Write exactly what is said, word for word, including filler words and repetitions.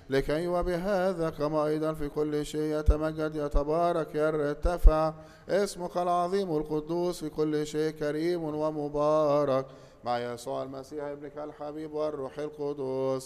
لكي وبهذا كما أيضا في كل شيء يتمجد يتبارك يرتفع اسمك العظيم القدوس في كل شيء كريم ومبارك مع يسوع المسيح ابنك الحبيب والروح القدس